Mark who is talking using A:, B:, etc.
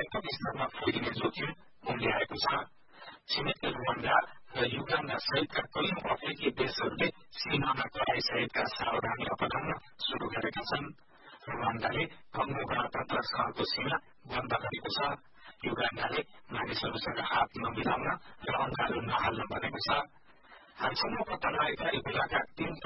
A: व्यापक स्तरमा फैलिने जोखिम उम्ल्याएको छ। छिमेकी रुवान्डा र युगान्डा सहितका कैयौं अफ्रिकी देशहरूले सीमामा तराईसहितका सावधानी अपनाउन शुरू गरेका छन्। रुवान्डाले कङ्गो गणतन्त्र सहरको सीमा बन्द गरेको छ। युगान्डाले मानिसहरूसँग हात नमिलाउन र अँगालो नहाल्न भनेको छ। हालसम्म पत्ता लागेका इबोलाका 3